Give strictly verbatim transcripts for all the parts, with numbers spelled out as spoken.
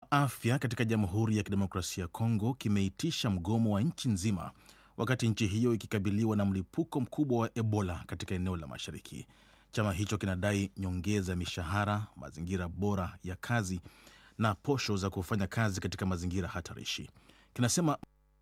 cha afya katika Jamhuri ya Kidemokrasia ya Kongo kimeitisha mgomo wa nchi nzima wakati nchi hiyo ikikabiliwa na mlipuko mkubwa wa Ebola katika eneo la mashariki. Chama hicho kinadai nyongeza ya mishahara, mazingira bora ya kazi na posho za kufanya kazi katika mazingira hatarishi. Kinasema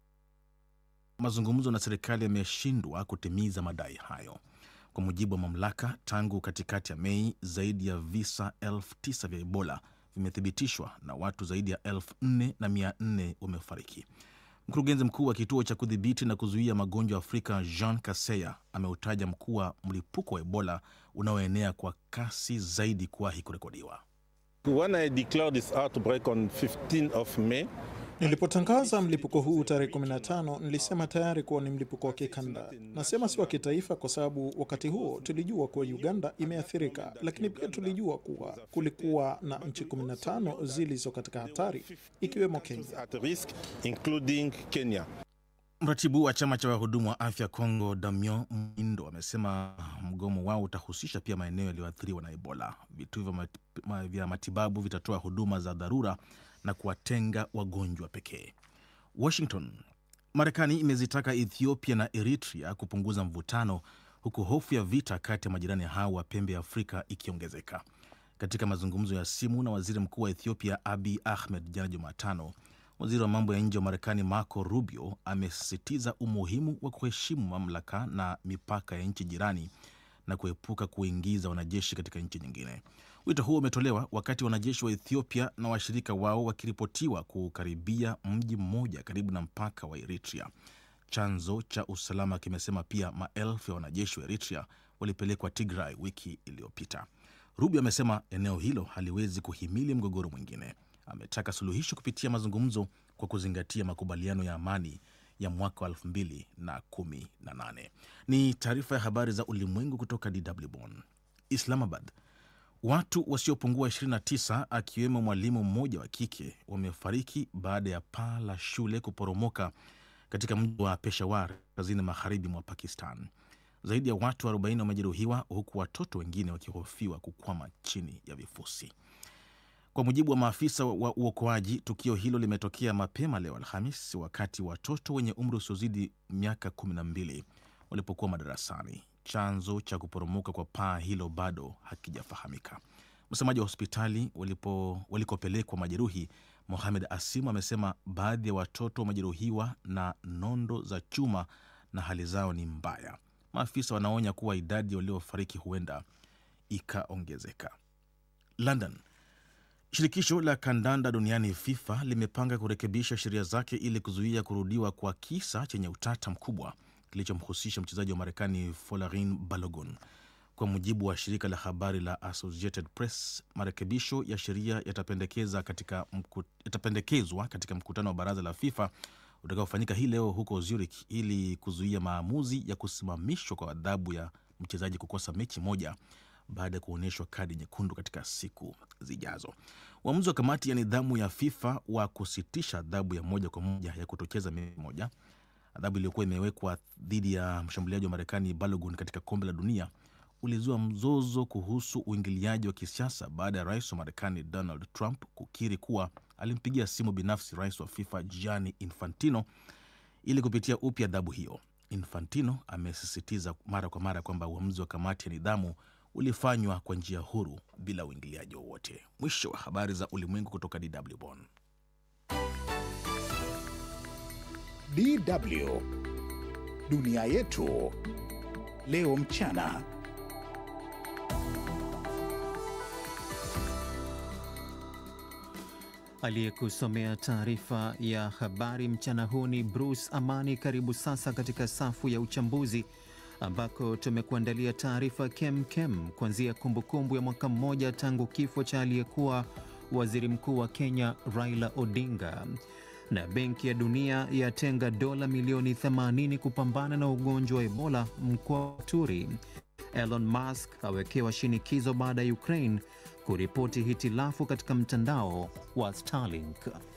mazungumzo na serikali yameshindwa kutimiza madai hayo. Kwa mujibu wa mamlaka, tangu katikati ya Mei, zaidi ya visa elfu tisa vya Ebola vimethibitishwa na watu zaidi ya elfu nne na mia nne wamefariki. Mkurugenzi mkuu wa kituo cha kudhibiti na kuzuia magonjwa Afrika, Jean Kaseya, ameutaja mkuu wa mlipuko wa Ebola unaoenea kwa kasi zaidi kuwahi kurekodiwa. When I declared this outbreak on fifteenth of May, nilipotangaza mlipuko huu tarehe kumi na tano, nilisema tayari kuwa ni mlipuko wa kikanda. Nasema si wa kitaifa kwa sababu wakati huo tulijua kuwa Uganda imeathirika, lakini pia tulijua kuwa kulikuwa na nchi kumi na tano zilizo katika hatari ikiwemo Kenya. at risk, including Kenya. Mratibu wa chama cha wahudumu wa afya Kongo, Damien Mwindo, amesema mgomo wao utahusisha pia maeneo yaliyoathiriwa na Ebola. Vituo vya matibabu vitatoa huduma za dharura na kuwatenga wagonjwa pekee. Washington. Marekani imezitaka Ethiopia na Eritrea kupunguza mvutano huku hofu ya vita kati ya majirani hao wa pembe ya Afrika ikiongezeka. Katika mazungumzo ya simu na waziri mkuu wa Ethiopia Abiy Ahmed jana Jumatano, waziri wa mambo ya nje wa Marekani Marco Rubio amesisitiza umuhimu wa kuheshimu mamlaka na mipaka ya nchi jirani na kuepuka kuingiza wanajeshi katika nchi nyingine. Wito huo umetolewa wakati wanajeshi wa Ethiopia na washirika wao wakiripotiwa kukaribia mji mmoja karibu na mpaka wa Eritrea. Chanzo cha usalama kimesema pia maelfu ya wanajeshi wa Eritrea walipelekwa Tigray wiki iliyopita. Rubio amesema eneo hilo haliwezi kuhimili mgogoro mwingine. Ametaka suluhisho kupitia mazungumzo kwa kuzingatia makubaliano ya amani ya mwaka wa elfu mbili na kumi na nane. Ni taarifa ya habari za ulimwengu kutoka D W Bonn. Islamabad. Watu wasiopungua ishirini na tisa akiwemo mwalimu mmoja wa kike wamefariki baada ya paa la shule kuporomoka katika mji wa Peshawar, kaskazini magharibi mwa Pakistan. Zaidi ya watu arobaini wamejeruhiwa huku watoto wengine wakihofiwa kukwama chini ya vifusi. Kwa mujibu wa maafisa wa uokoaji, tukio hilo limetokea mapema leo Alhamisi wakati watoto wenye umri usiozidi miaka kumi na mbili walipokuwa madarasani. Chanzo cha kuporomoka kwa paa hilo bado hakijafahamika. Msemaji wa hospitali walipo walikopelekwa majeruhi, Mohamed Asim, amesema baadhi ya watoto wamejeruhiwa na nondo za chuma na hali zao ni mbaya. Maafisa wanaonya kuwa idadi waliofariki huenda ikaongezeka. London. Shirikisho la kandanda duniani FIFA limepanga kurekebisha sheria zake ili kuzuia kurudiwa kwa kisa chenye utata mkubwa kilichomhusisha mchezaji wa Marekani Folarin Balogun. Kwa mujibu wa shirika la habari la Associated Press, marekebisho ya sheria yatapendekeza katika mku, yatapendekezwa katika mkutano wa baraza la FIFA utakaofanyika hii leo huko Zurich ili kuzuia maamuzi ya kusimamishwa kwa adhabu ya mchezaji kukosa mechi moja baada ya kuonyeshwa kadi nyekundu katika siku zijazo. Uamuzi wa kamati ya nidhamu ya FIFA wa kusitisha adhabu ya moja kwa moja ya kutocheza mechi moja, adhabu iliyokuwa imewekwa dhidi ya mshambuliaji wa Marekani Balogun katika kombe la dunia, ulizua mzozo kuhusu uingiliaji wa kisiasa baada ya rais wa Marekani Donald Trump kukiri kuwa alimpigia simu binafsi rais wa FIFA Gianni Infantino ili kupitia upya adhabu hiyo. Infantino amesisitiza mara kwa mara kwamba uamuzi wa kamati ya nidhamu ulifanywa kwa njia huru bila uingiliaji wowote. Mwisho wa habari za ulimwengu kutoka D W Bonn. D W Dunia yetu leo mchana. Aliyekusomea taarifa ya habari mchana huu ni Bruce Amani. Karibu sasa katika safu ya uchambuzi ambako tumekuandalia taarifa kem kem kuanzia kumbukumbu ya mwaka mmoja tangu kifo cha aliyekuwa waziri mkuu wa Kenya Raila Odinga, na Benki ya Dunia yatenga dola milioni themanini kupambana na ugonjwa wa Ebola mkoa wa Turi. Elon Musk awekewa shinikizo baada ya Ukraine kuripoti hitilafu katika mtandao wa Starlink.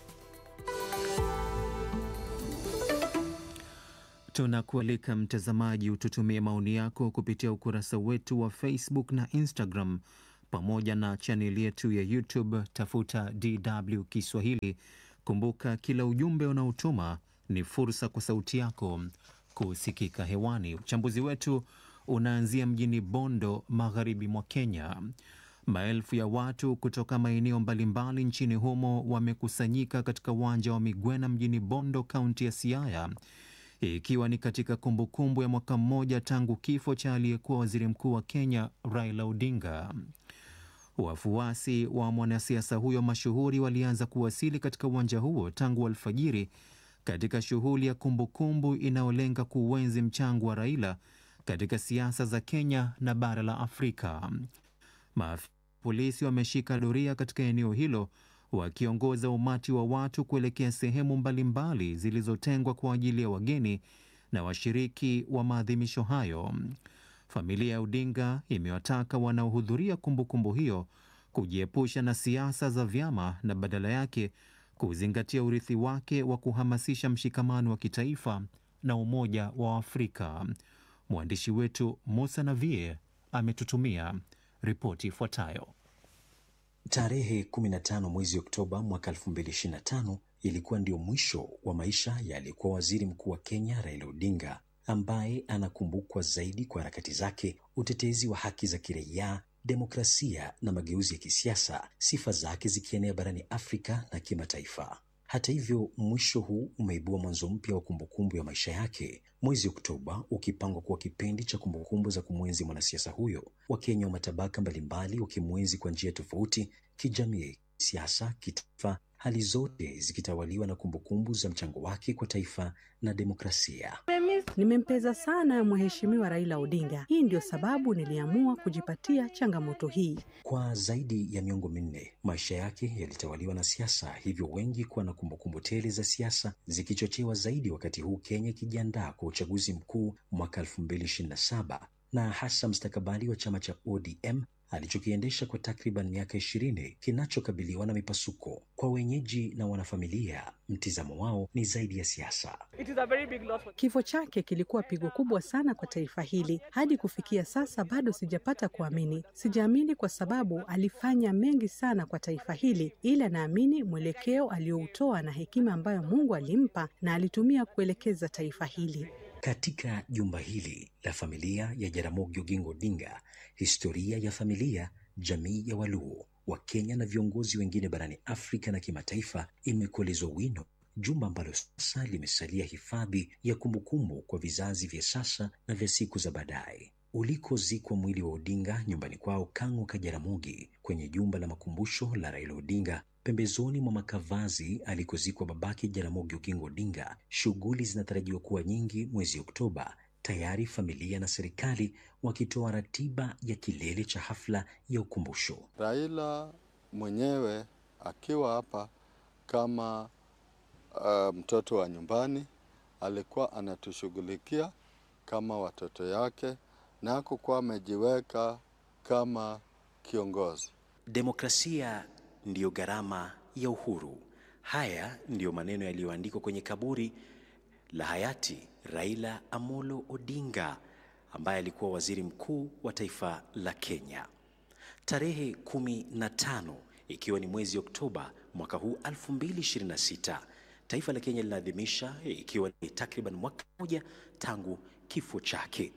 Tunakualika mtazamaji ututumie maoni yako kupitia ukurasa wetu wa Facebook na Instagram pamoja na chaneli yetu ya YouTube, tafuta D W Kiswahili. Kumbuka, kila ujumbe unaotuma ni fursa kwa sauti yako kusikika hewani. Uchambuzi wetu unaanzia mjini Bondo, magharibi mwa Kenya. Maelfu ya watu kutoka maeneo mbalimbali nchini humo wamekusanyika katika uwanja wa Migwena mjini Bondo, kaunti ya Siaya, ikiwa ni katika kumbukumbu kumbu ya mwaka mmoja tangu kifo cha aliyekuwa waziri mkuu wa Kenya Raila Odinga. Wafuasi wa mwanasiasa huyo mashuhuri walianza kuwasili katika uwanja huo tangu alfajiri katika shughuli ya kumbukumbu inayolenga kuuenzi mchango wa Raila katika siasa za Kenya na bara la Afrika. Maafisa polisi wameshika doria katika eneo hilo wakiongoza umati wa watu kuelekea sehemu mbalimbali zilizotengwa kwa ajili ya wageni na washiriki wa maadhimisho hayo. Familia ya Odinga imewataka wanaohudhuria kumbukumbu hiyo kujiepusha na siasa za vyama na badala yake kuzingatia urithi wake wa kuhamasisha mshikamano wa kitaifa na umoja wa Afrika. Mwandishi wetu Musa Navie ametutumia ripoti ifuatayo. Tarehe kumi na tano mwezi Oktoba mwaka elfu mbili ishirini na tano ilikuwa ndio mwisho wa maisha ya aliyekuwa waziri mkuu wa Kenya Raila Odinga, ambaye anakumbukwa zaidi kwa harakati zake, utetezi wa haki za kiraia, demokrasia na mageuzi ya kisiasa, sifa zake zikienea barani Afrika na kimataifa. Hata hivyo, mwisho huu umeibua mwanzo mpya wa kumbukumbu ya maisha yake, mwezi Oktoba ukipangwa kuwa kipindi cha kumbukumbu za kumwenzi mwanasiasa huyo. Wakenya wa matabaka mbalimbali wakimwenzi kwa njia tofauti, kijamii, siasa, kitaifa, hali zote zikitawaliwa na kumbukumbu za mchango wake kwa taifa na demokrasia. Nimempeza sana mheshimiwa Raila Odinga. Hii ndio sababu niliamua kujipatia changamoto hii. Kwa zaidi ya miongo minne, maisha yake yalitawaliwa na siasa, hivyo wengi kuwa na kumbukumbu tele za siasa, zikichochewa zaidi wakati huu Kenya ikijiandaa kwa uchaguzi mkuu mwaka elfu mbili ishirini na saba, na hasa mstakabali wa chama cha O D M alichokiendesha kwa takriban miaka ishirini kinachokabiliwa na mipasuko. Kwa wenyeji na wanafamilia, mtizamo wao ni zaidi ya siasa. Kifo chake kilikuwa pigo kubwa sana kwa taifa hili. Hadi kufikia sasa bado sijapata kuamini. Sijaamini kwa sababu alifanya mengi sana kwa taifa hili, ila naamini mwelekeo aliyoutoa na hekima ambayo Mungu alimpa na alitumia kuelekeza taifa hili. Katika jumba hili la familia ya Jaramogi Oginga Odinga, historia ya familia, jamii ya Waluo wa Kenya na viongozi wengine barani Afrika na kimataifa imekolezwa wino, jumba ambalo sasa limesalia hifadhi ya kumbukumbu kwa vizazi vya sasa na vya siku za baadaye. Ulikozikwa mwili wa Odinga nyumbani kwao Kang'o ka Jaramogi, kwenye jumba la makumbusho la Raila Odinga, pembezoni mwa makavazi alikozikwa babake Jaramogi Oginga Odinga. Shughuli zinatarajiwa kuwa nyingi mwezi Oktoba, tayari familia na serikali wakitoa ratiba ya kilele cha hafla ya ukumbusho. Raila mwenyewe akiwa hapa kama uh, mtoto wa nyumbani, alikuwa anatushughulikia kama watoto yake na hakukuwa amejiweka kama kiongozi. Demokrasia ndiyo gharama ya uhuru. Haya ndiyo maneno yaliyoandikwa kwenye kaburi la hayati Raila Amolo Odinga, ambaye alikuwa waziri mkuu wa taifa la Kenya. Tarehe kumi na tano ikiwa ni mwezi Oktoba mwaka huu elfu mbili ishirini na sita, taifa la Kenya linaadhimisha ikiwa ni takriban mwaka mmoja tangu kifo chake.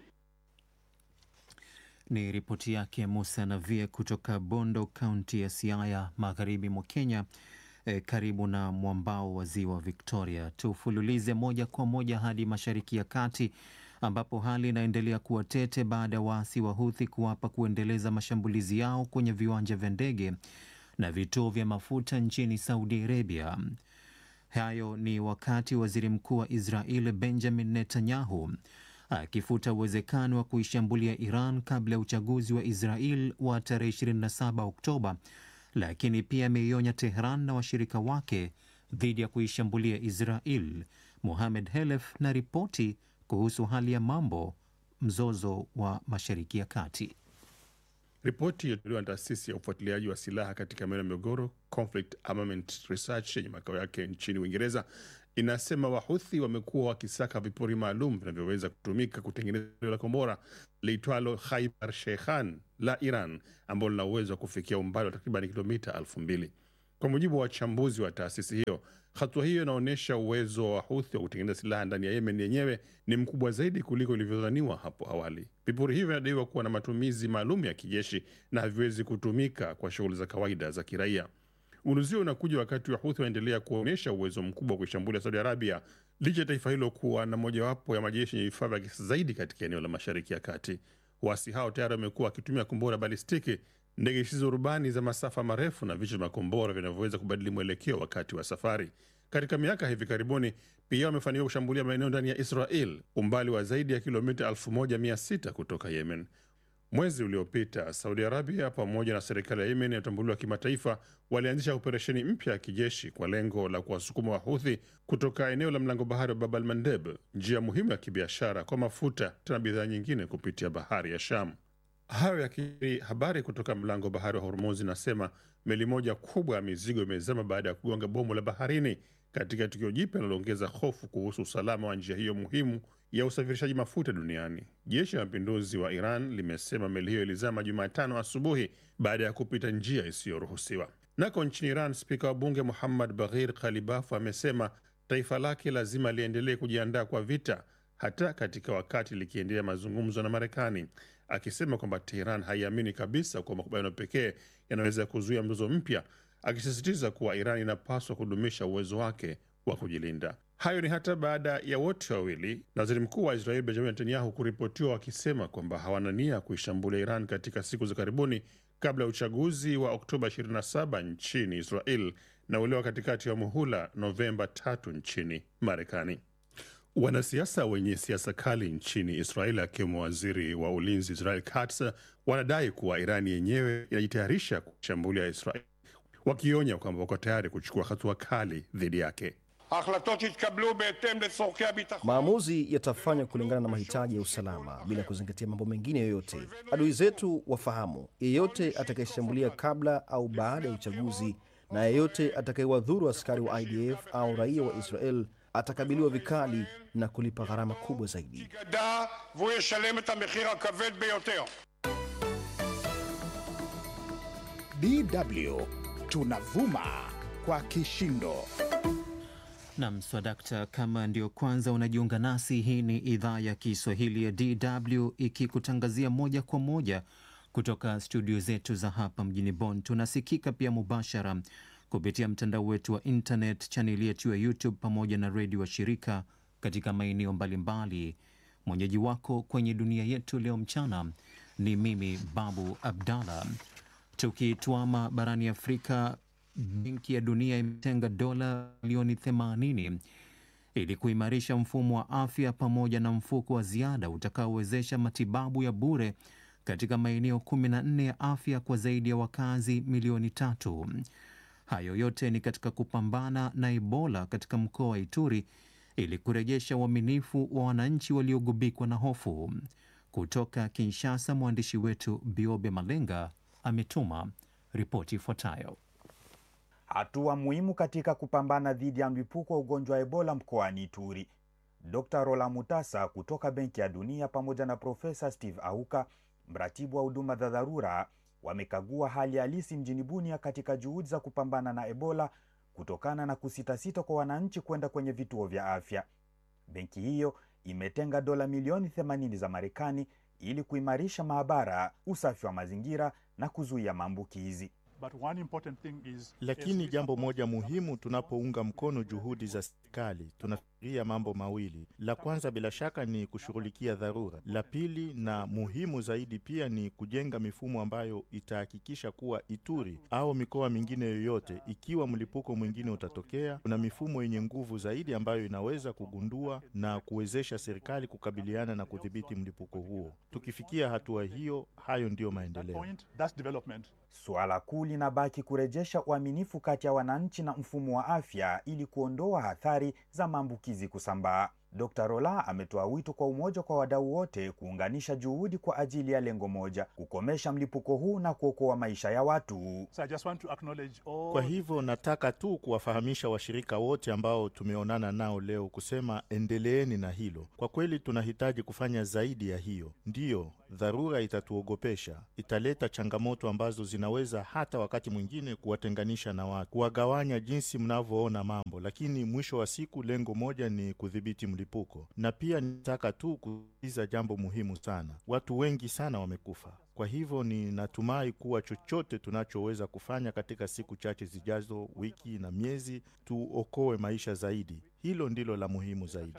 Ni ripoti yake Musa Navie kutoka Bondo, kaunti ya Siaya, magharibi mwa Kenya, eh, karibu na mwambao wa ziwa Victoria. Tufululize moja kwa moja hadi Mashariki ya Kati, ambapo hali inaendelea kuwa tete baada ya waasi wa Houthi kuapa kuendeleza mashambulizi yao kwenye viwanja vya ndege na vituo vya mafuta nchini Saudi Arabia. Hayo ni wakati waziri mkuu wa Israel Benjamin Netanyahu akifuta uwezekano wa kuishambulia Iran kabla ya uchaguzi wa Israel wa tarehe ishirini na saba Oktoba, lakini pia ameionya Tehran na washirika wake dhidi ya kuishambulia Israel. Mohamed Helef na ripoti kuhusu hali ya mambo mzozo wa Mashariki ya Kati. Ripoti iliyotolewa na taasisi ya ufuatiliaji wa silaha katika maeneo ya migogoro, Conflict Armament Research, yenye makao yake nchini Uingereza, inasema Wahuthi wamekuwa wakisaka vipuri maalum vinavyoweza kutumika kutengeneza la kombora liitwalo Khaibar Sheikhan la Iran, ambalo lina uwezo wa kufikia umbali wa takriban kilomita elfu mbili. Kwa mujibu wa wachambuzi wa taasisi hiyo, hatua hiyo inaonyesha uwezo wa Wahuthi wa kutengeneza silaha ndani ya Yemen yenyewe ni mkubwa zaidi kuliko ilivyodhaniwa hapo awali. Vipuri hivyo vinadaiwa kuwa na matumizi maalum ya kijeshi na haviwezi kutumika kwa shughuli za kawaida za kiraia. Ununuzi unakuja wakati Wahuthi waendelea kuonyesha uwezo mkubwa wa kuishambulia Saudi Arabia, licha ya taifa hilo kuwa na mojawapo ya majeshi yenye vifaa vya kisasa zaidi katika eneo la Mashariki ya Kati. Waasi hao tayari wamekuwa wakitumia kombora balistiki, ndege zisizo rubani za masafa marefu na vichwa vya makombora vinavyoweza kubadili mwelekeo wakati wa safari. Katika miaka hivi karibuni pia wamefanikiwa kushambulia maeneo ndani ya Israel, umbali wa zaidi ya kilomita elfu moja mia sita kutoka Yemen. Mwezi uliopita, Saudi Arabia pamoja na serikali ya Yemen inayotambuliwa kimataifa walianzisha operesheni mpya ya kijeshi kwa lengo la kuwasukuma Wahuthi kutoka eneo la mlango bahari wa Bab al-Mandeb, njia muhimu ya kibiashara kwa mafuta na bidhaa nyingine kupitia bahari ya Sham. Hayo yakiri, habari kutoka mlango bahari wa Hormuz inasema meli moja kubwa ya mizigo imezama baada ya kugonga bomu la baharini, katika tukio jipya linaloongeza hofu kuhusu usalama wa njia hiyo muhimu ya usafirishaji mafuta duniani. Jeshi la mapinduzi wa Iran limesema meli hiyo ilizama Jumatano asubuhi baada ya kupita njia isiyoruhusiwa. Nako nchini Iran, spika wa bunge Muhammad Baghir Khalibaf amesema taifa lake lazima liendelee kujiandaa kwa vita, hata katika wakati likiendelea mazungumzo na Marekani, akisema kwamba Tehran haiamini kabisa kwa makubaliano pekee yanaweza kuzuia mzozo mpya, akisisitiza kuwa Iran inapaswa kudumisha uwezo wake wa kujilinda. Hayo ni hata baada ya wote wawili na waziri mkuu wa Israel Benjamin Netanyahu kuripotiwa wakisema kwamba hawana nia kuishambulia Iran katika siku za karibuni kabla ya uchaguzi wa Oktoba ishirini na saba nchini Israel na ule wa katikati ya muhula Novemba tatu nchini Marekani. Wanasiasa wenye siasa kali nchini Israel, akiwemo waziri wa ulinzi Israel Katz, wanadai kuwa Irani yenyewe inajitayarisha kushambulia Israel, wakionya kwamba wako tayari kuchukua hatua kali dhidi yake. Maamuzi yatafanywa kulingana na mahitaji ya usalama bila kuzingatia mambo mengine yoyote. Adui zetu wafahamu, yeyote atakayeshambulia kabla au baada ya uchaguzi na yeyote atakayewadhuru askari wa I D F au raia wa Israel atakabiliwa vikali na kulipa gharama kubwa zaidi. D W tunavuma kwa kishindo. Nam swadakta, kama ndio kwanza unajiunga nasi, hii ni idhaa ya Kiswahili ya D W ikikutangazia moja kwa moja kutoka studio zetu za hapa mjini Bonn. Tunasikika pia mubashara kupitia mtandao wetu wa internet, chaneli yetu ya YouTube pamoja na redio wa shirika katika maeneo mbalimbali. Mwenyeji wako kwenye dunia yetu leo mchana ni mimi Babu Abdalla. Tukituama barani Afrika, Benki ya Dunia imetenga dola milioni themanini ili kuimarisha mfumo wa afya pamoja na mfuko wa ziada utakaowezesha matibabu ya bure katika maeneo kumi na nne ya afya kwa zaidi ya wakazi milioni tatu. Hayo yote ni katika kupambana na Ebola katika mkoa wa Ituri ili kurejesha uaminifu wa wananchi waliogubikwa na hofu. Kutoka Kinshasa, mwandishi wetu Biobe Malenga ametuma ripoti ifuatayo. Hatua muhimu katika kupambana dhidi ya mlipuko wa ugonjwa wa Ebola mkoani Ituri. Dokta Rola Mutasa kutoka Benki ya Dunia pamoja na Profesa Steve Auka, mratibu wa huduma za dharura, wamekagua hali halisi mjini Bunia katika juhudi za kupambana na Ebola kutokana na kusitasita kwa wananchi kwenda kwenye vituo vya afya. Benki hiyo imetenga dola milioni themanini za Marekani ili kuimarisha maabara, usafi wa mazingira na kuzuia maambukizi. Lakini jambo moja muhimu tunapounga mkono juhudi za serikali, tunafikiria mambo mawili. La kwanza bila shaka ni kushughulikia dharura. La pili na muhimu zaidi pia ni kujenga mifumo ambayo itahakikisha kuwa Ituri au mikoa mingine yoyote, ikiwa mlipuko mwingine utatokea, kuna mifumo yenye nguvu zaidi ambayo inaweza kugundua na kuwezesha serikali kukabiliana na kudhibiti mlipuko huo. Tukifikia hatua hiyo, hayo ndiyo maendeleo. Suala kuu linabaki kurejesha uaminifu kati ya wananchi na mfumo wa afya ili kuondoa hatari za maambukizi kusambaa. Dokta Rola ametoa wito kwa umoja kwa wadau wote kuunganisha juhudi kwa ajili ya lengo moja, kukomesha mlipuko huu na kuokoa maisha ya watu. So I just want to acknowledge all... Kwa hivyo nataka tu kuwafahamisha washirika wote ambao tumeonana nao leo kusema endeleeni na hilo. Kwa kweli tunahitaji kufanya zaidi ya hiyo. Ndiyo, dharura itatuogopesha, italeta changamoto ambazo zinaweza hata wakati mwingine kuwatenganisha na watu, kuwagawanya jinsi mnavyoona mambo, lakini mwisho wa siku lengo moja ni kudhibiti mlipuko. Na pia nitaka tu kuuliza jambo muhimu sana. Watu wengi sana wamekufa. Kwa hivyo ni natumai kuwa chochote tunachoweza kufanya katika siku chache zijazo, wiki na miezi, tuokoe maisha zaidi. Hilo ndilo la muhimu zaidi.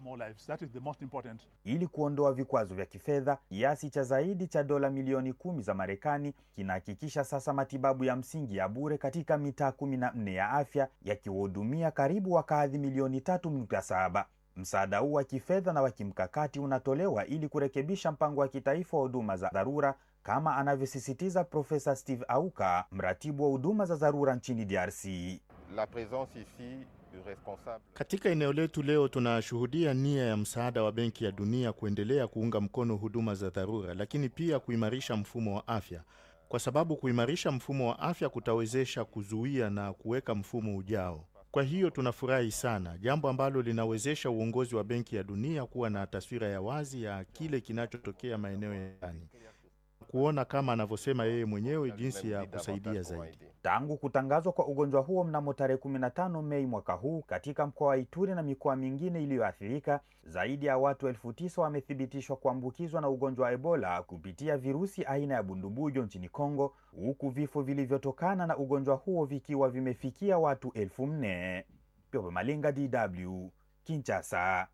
Ili kuondoa vikwazo vya kifedha, kiasi cha zaidi cha dola milioni kumi za Marekani kinahakikisha sasa matibabu ya msingi ya bure katika mitaa kumi na nne ya afya, yakiwahudumia karibu wakazi milioni tatu nukta saba. Msaada huu wa kifedha na wa kimkakati unatolewa ili kurekebisha mpango wa kitaifa wa huduma za dharura, kama anavyosisitiza Profesa Steve Auka, mratibu wa huduma za dharura nchini D R C. La présence ici du responsable... Katika eneo letu leo tunashuhudia nia ya msaada wa Benki ya Dunia kuendelea kuunga mkono huduma za dharura, lakini pia kuimarisha mfumo wa afya. Kwa sababu kuimarisha mfumo wa afya kutawezesha kuzuia na kuweka mfumo ujao. Kwa hiyo tunafurahi sana, jambo ambalo linawezesha uongozi wa Benki ya Dunia kuwa na taswira ya wazi ya kile kinachotokea maeneo ya ndani, kuona kama anavyosema yeye mwenyewe jinsi ya kusaidia zaidi. Tangu kutangazwa kwa ugonjwa huo mnamo tarehe kumi na tano Mei mwaka huu katika mkoa wa Ituri na mikoa mingine iliyoathirika, zaidi ya watu elfu tisa wamethibitishwa kuambukizwa na ugonjwa wa Ebola kupitia virusi aina ya bundubujo nchini Kongo, huku vifo vilivyotokana na ugonjwa huo vikiwa vimefikia watu elfu nne. Piobe Malinga, D W, Kinshasa.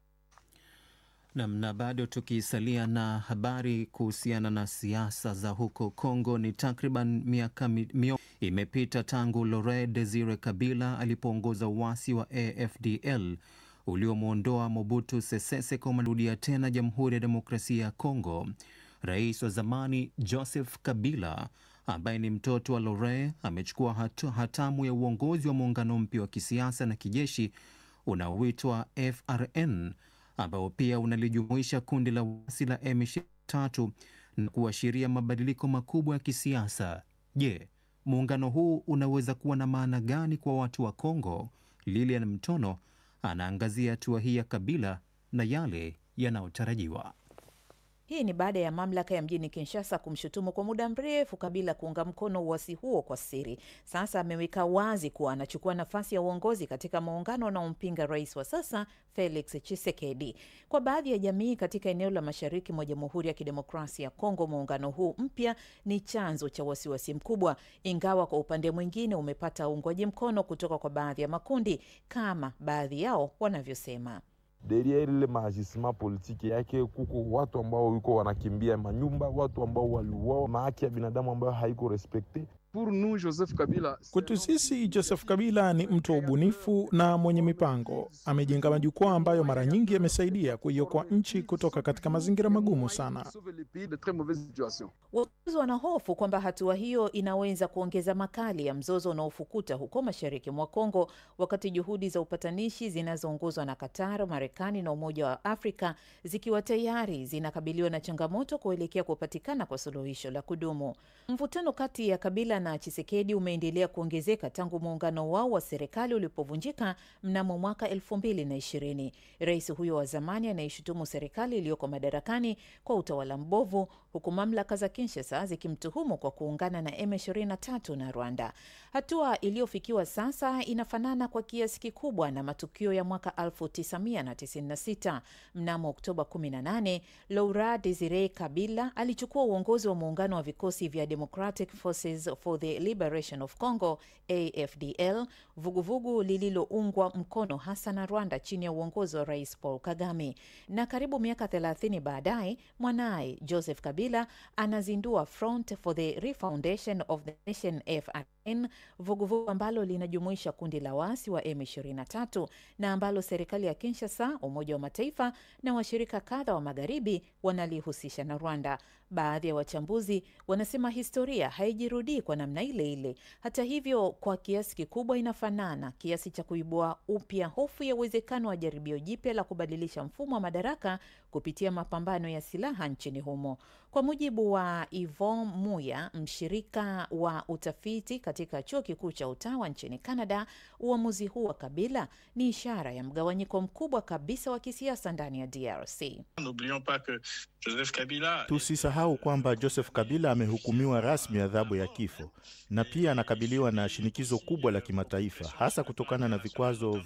Na bado tukisalia na habari kuhusiana na siasa za huko Kongo, ni takriban miaka mio imepita tangu Laurent Desire Kabila alipoongoza uasi wa A F D L uliomwondoa Mobutu Sese Seko kurudia tena Jamhuri ya Demokrasia ya Kongo. Rais wa zamani Joseph Kabila, ambaye ni mtoto wa Laurent, amechukua hatu, hatamu ya uongozi wa muungano mpya wa kisiasa na kijeshi unaoitwa F R N, ambao pia unalijumuisha kundi la uasi la M ishirini na tatu na kuashiria mabadiliko makubwa ya kisiasa. Je, muungano huu unaweza kuwa na maana gani kwa watu wa Kongo? Lilian Mtono anaangazia hatua hii ya Kabila na yale yanayotarajiwa. Hii ni baada ya mamlaka ya mjini Kinshasa kumshutumu kwa muda mrefu Kabila kuunga mkono uasi huo kwa siri. Sasa ameweka wazi kuwa anachukua nafasi ya uongozi katika muungano unaompinga rais wa sasa Felix Tshisekedi. Kwa baadhi ya jamii katika eneo la mashariki mwa Jamhuri ya Kidemokrasia ya Kongo, muungano huu mpya ni chanzo cha wasiwasi mkubwa, ingawa kwa upande mwingine umepata uungwaji mkono kutoka kwa baadhi ya makundi, kama baadhi yao wanavyosema. Derrière ile maajisma politiki yake kuko watu ambao yuko wanakimbia manyumba, watu ambao waliuawa, na haki ya binadamu ambao haiko respecte. Pour nous, Joseph Kabila, kwetu sisi Joseph Kabila ni mtu wa ubunifu na mwenye mipango. Amejenga majukwaa ambayo mara nyingi yamesaidia kuiokoa nchi kutoka katika mazingira magumu sana. Wakazi wanahofu kwamba hatua hiyo inaweza kuongeza makali ya mzozo unaofukuta huko mashariki mwa Kongo, wakati juhudi za upatanishi zinazoongozwa na Qatar, Marekani na Umoja wa Afrika zikiwa tayari zinakabiliwa na changamoto kuelekea kupatikana kwa suluhisho la kudumu. Mvutano kati ya Kabila na Tshisekedi umeendelea kuongezeka tangu muungano wao wa serikali ulipovunjika mnamo mwaka elfu mbili na ishirini. Rais huyo wa zamani anaishutumu serikali iliyoko madarakani kwa utawala mbovu, huku mamlaka za Kinshasa zikimtuhumu kwa kuungana na M ishirini na tatu na Rwanda. Hatua iliyofikiwa sasa inafanana kwa kiasi kikubwa na matukio ya mwaka elfu tisa mia tisini na sita. Mnamo Oktoba kumi na nane, Laurent Desire Kabila alichukua uongozi wa muungano wa vikosi vya Democratic Forces for the Liberation of Congo, A F D L, vuguvugu lililoungwa mkono hasa na Rwanda chini ya uongozi wa Rais Paul Kagame. Na karibu miaka thelathini baadaye, mwanae Joseph Kabila anazindua Front for the Refoundation of the Nation F R N vuguvugu ambalo linajumuisha kundi la waasi wa M ishirini na tatu na ambalo serikali ya Kinshasa, Umoja wa Mataifa na washirika kadha wa magharibi wanalihusisha na Rwanda. Baadhi ya wachambuzi wanasema historia haijirudii kwa namna ile ile. Hata hivyo, kwa kiasi kikubwa inafanana, kiasi cha kuibua upya hofu ya uwezekano wa jaribio jipya la kubadilisha mfumo wa madaraka kupitia mapambano ya silaha nchini humo. Kwa mujibu wa Yvonne Muya, mshirika wa utafiti katika chuo kikuu cha Ottawa nchini Canada, uamuzi huu wa Kabila ni ishara ya mgawanyiko mkubwa kabisa wa kisiasa ndani ya D R C. Tusisahau kwamba Joseph Kabila amehukumiwa rasmi adhabu ya kifo na pia anakabiliwa na shinikizo kubwa la kimataifa, hasa kutokana na vikwazo